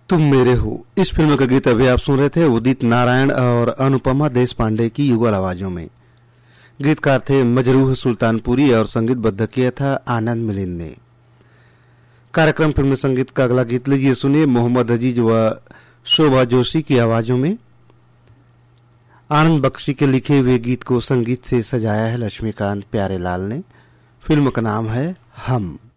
तुम मेरे हो। इस फिल्म का गीत अभी आप सुन रहे थे उदित नारायण और अनुपमा देशपांडे की युगल आवाजों में। गीतकार थे मजरूह सुल्तानपुरी और संगीतबद्ध किया था आनंद मिलिंद ने। कार्यक्रम फिल्म संगीत का अगला गीत लीजिए सुनिए मोहम्मद अजीज व शोभा जोशी की आवाजों में। आनंद बख्शी के लिखे हुए गीत को संगीत से सजाया है लक्ष्मीकांत प्यारेलाल ने। फिल्म का नाम है हम।